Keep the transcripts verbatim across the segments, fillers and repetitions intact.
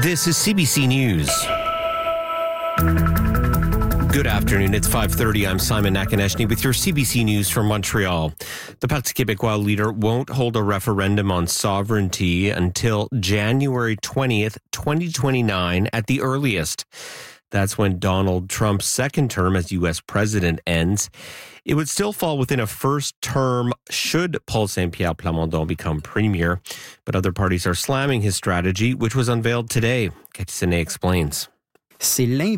This is C B C News. Good afternoon. It's five thirty. I'm Simon Nakaneshny with your C B C News from Montreal. The Parti Québécois leader won't hold a referendum on sovereignty until January twentieth, twenty twenty-nine at the earliest. That's when Donald Trump's second term as U S president ends. It would still fall within a first term should Paul Saint-Pierre Plamondon become premier. But other parties are slamming his strategy, which was unveiled today. Cathy Sene explains. It's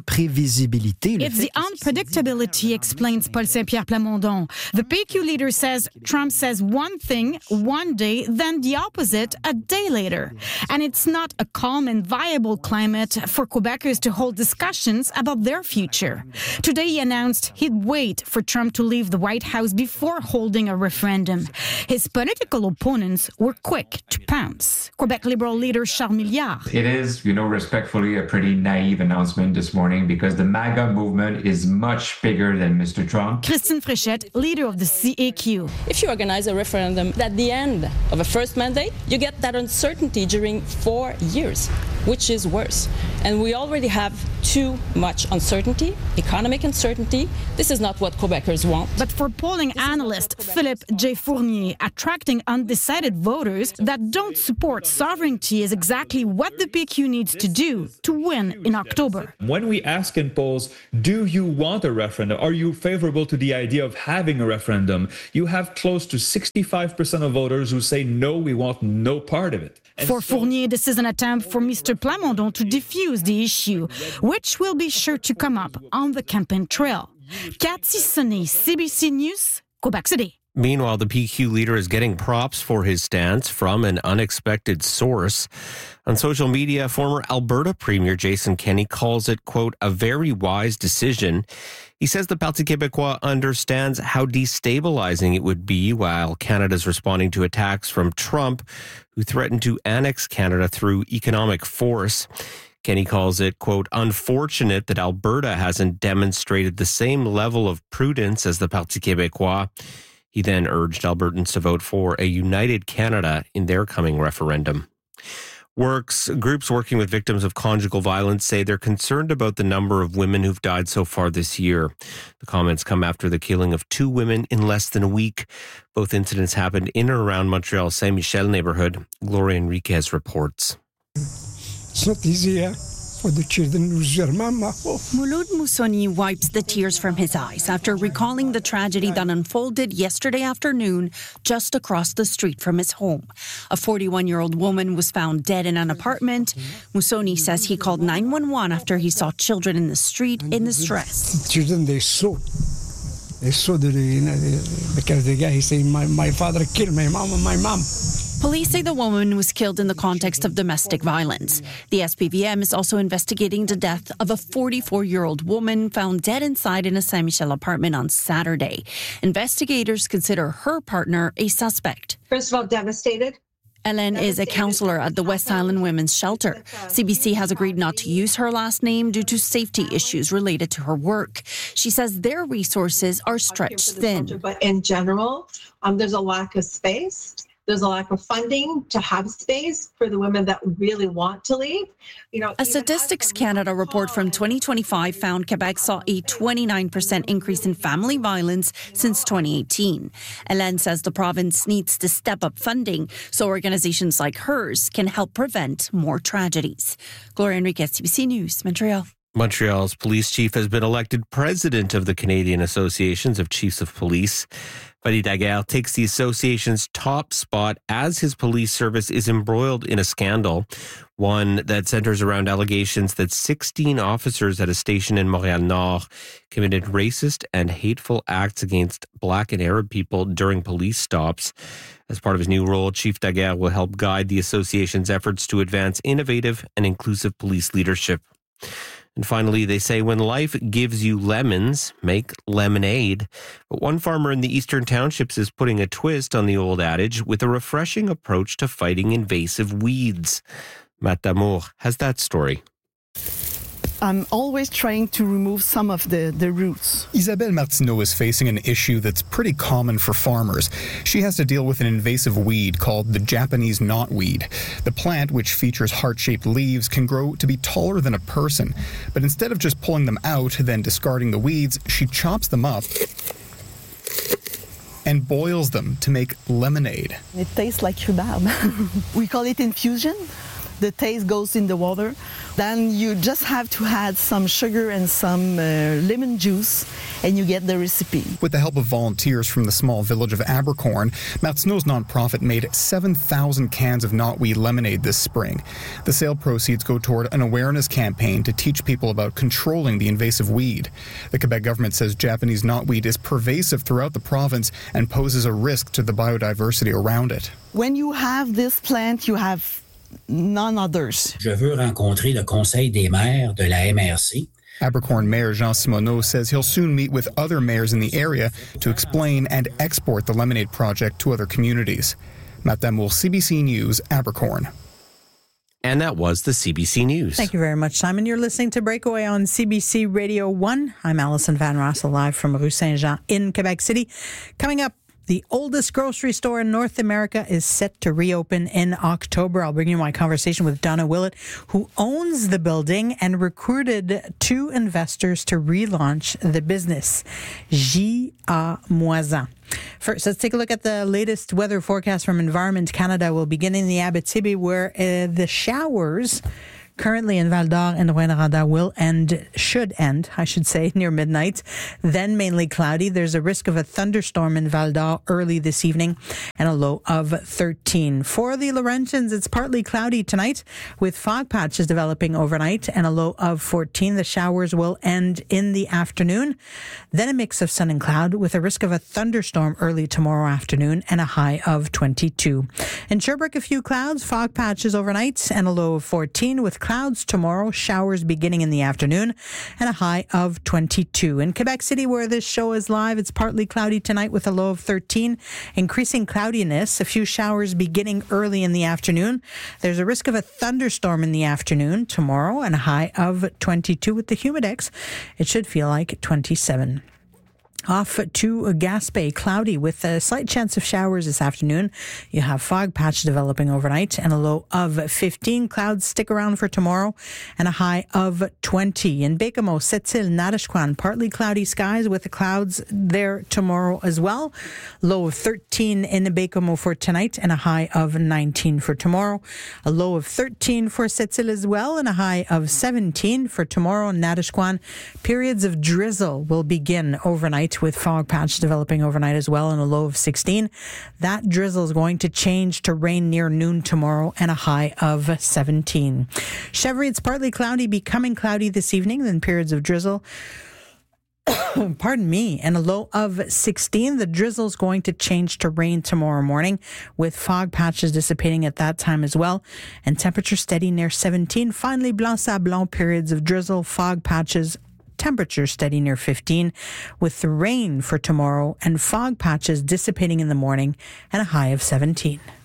the unpredictability, explains Paul Saint-Pierre Plamondon. The P Q leader says Trump says one thing one day, then the opposite a day later. And it's not a calm and viable climate for Quebecers to hold discussions about their future. Today he announced he'd wait for Trump to leave the White House before holding a referendum. His political opponents were quick to pounce. Quebec Liberal leader Charles Milliard. It is, you know, respectfully, a pretty naive announcement this morning because the MAGA movement is much bigger than Mister Trump. Christine Fréchette, leader of the C A Q. If you organize a referendum at the end of a first mandate, you get that uncertainty during four years, which is worse. And we already have too much uncertainty, economic uncertainty. This is not what Quebecers want. But for polling analyst Philippe J. Fournier, attracting undecided voters that don't support sovereignty is exactly what the P Q needs to do to win in October. When we ask in polls, do you want a referendum? Are you favorable to the idea of having a referendum? You have close to sixty-five percent of voters who say, no, we want no part of it. And for so- Fournier, this is an attempt for Mister Plamondon to diffuse the issue, which will be sure to come up on the campaign trail. Cathy Sene, C B C News, Quebec City. Meanwhile, the P Q leader is getting props for his stance from an unexpected source. On social media, former Alberta Premier Jason Kenney calls it, quote, a very wise decision. He says the Parti Québécois understands how destabilizing it would be while Canada's responding to attacks from Trump, who threatened to annex Canada through economic force. Kenney calls it, quote, unfortunate that Alberta hasn't demonstrated the same level of prudence as the Parti Québécois. He then urged Albertans to vote for a united Canada in their coming referendum. Works groups working with victims of conjugal violence say they're concerned about the number of women who've died so far this year. The comments come after the killing of two women in less than a week. Both incidents happened in or around Montreal's Saint-Michel neighborhood. Gloria Enriquez reports. It's not easy, eh? For the children lose their mama. Mulud Musoni wipes the tears from his eyes after recalling the tragedy that unfolded yesterday afternoon just across the street from his home. A forty-one-year-old woman was found dead in an apartment. Musoni says he called nine one one after he saw children in the street in distress. The children, they saw. They saw the, you know, because the guy saying, my, my father killed my mom and my mom. Police say the woman was killed in the context of domestic violence. The S P V M is also investigating the death of a forty-four-year-old woman found dead inside in a Saint-Michel apartment on Saturday. Investigators consider her partner a suspect. First of all, devastated. Ellen is a counselor at the West Island Women's Shelter. C B C has agreed not to use her last name due to safety issues related to her work. She says their resources are stretched thin. But in general, um, there's a lack of space. There's a lack of funding to have space for the women that really want to leave. You know, a Statistics Canada report from twenty twenty-five found Quebec saw a twenty-nine percent increase in family violence since twenty eighteen. Hélène says the province needs to step up funding so organizations like hers can help prevent more tragedies. Gloria Enriquez, C B C News, Montreal. Montreal's police chief has been elected president of the Canadian Associations of Chiefs of Police. Fadi Daguerre takes the association's top spot as his police service is embroiled in a scandal, one that centers around allegations that sixteen officers at a station in Montréal-Nord committed racist and hateful acts against Black and Arab people during police stops. As part of his new role, Chief Daguerre will help guide the association's efforts to advance innovative and inclusive police leadership. And finally, they say when life gives you lemons, make lemonade. But one farmer in the Eastern Townships is putting a twist on the old adage with a refreshing approach to fighting invasive weeds. Matt Damour has that story. I'm always trying to remove some of the, the roots. Isabelle Martineau is facing an issue that's pretty common for farmers. She has to deal with an invasive weed called the Japanese knotweed. The plant, which features heart-shaped leaves, can grow to be taller than a person. But instead of just pulling them out, then discarding the weeds, she chops them up and boils them to make lemonade. It tastes like rhubarb. We call it infusion. The taste goes in the water. Then you just have to add some sugar and some uh, lemon juice, and you get the recipe. With the help of volunteers from the small village of Abercorn, Martineau's nonprofit made seven thousand cans of knotweed lemonade this spring. The sale proceeds go toward an awareness campaign to teach people about controlling the invasive weed. The Quebec government says Japanese knotweed is pervasive throughout the province and poses a risk to the biodiversity around it. When you have this plant, you have none others. Je veux rencontrer le Conseil des maires de la M R C. Abercorn Mayor Jean Simoneau says he'll soon meet with other mayors in the area to explain and export the Lemonade project to other communities. Matt Damour, C B C News, Abercorn. And that was the C B C News. Thank you very much, Simon. You're listening to Breakaway on C B C Radio one. I'm Alison Van Rossel, live from Rue Saint-Jean in Quebec City. Coming up, the oldest grocery store in North America is set to reopen in October. I'll bring you my conversation with Donna Willett, who owns the building and recruited two investors to relaunch the business. J A Moisin. First, let's take a look at the latest weather forecast from Environment Canada. We'll begin in the Abitibi, where uh, the showers currently in Val d'Or and Rouyn-Noranda will end, should end, I should say, near midnight. Then mainly cloudy. There's a risk of a thunderstorm in Val d'Or early this evening and a low of thirteen. For the Laurentians, it's partly cloudy tonight with fog patches developing overnight and a low of fourteen. The showers will end in the afternoon. Then a mix of sun and cloud with a risk of a thunderstorm early tomorrow afternoon and a high of twenty-two. In Sherbrooke, a few clouds, fog patches overnight and a low of fourteen with clouds tomorrow, showers beginning in the afternoon, and a high of twenty-two. In Quebec City, where this show is live, it's partly cloudy tonight with a low of thirteen. Increasing cloudiness, a few showers beginning early in the afternoon. There's a risk of a thunderstorm in the afternoon tomorrow, and a high of twenty-two. With the humidex, it should feel like twenty-seven. Off to Gaspé, cloudy with a slight chance of showers this afternoon. You have fog patch developing overnight and a low of fifteen. Clouds stick around for tomorrow and a high of twenty. In Bécamo, Sept-Îles, Natashquan, partly cloudy skies with the clouds there tomorrow as well. Low of thirteen in Bécamo for tonight and a high of nineteen for tomorrow. A low of thirteen for Sept-Îles as well and a high of seventeen for tomorrow in Natashquan. Periods of drizzle will begin overnight with fog patch developing overnight as well and a low of sixteen. That drizzle is going to change to rain near noon tomorrow and a high of seventeen. Chevry, it's partly cloudy, becoming cloudy this evening, then periods of drizzle. Pardon me, and a low of sixteen. The drizzle is going to change to rain tomorrow morning with fog patches dissipating at that time as well and temperature steady near seventeen. Finally, Blanc-Sablon, periods of drizzle, fog patches, temperature steady near fifteen with the rain for tomorrow and fog patches dissipating in the morning and a high of seventeen.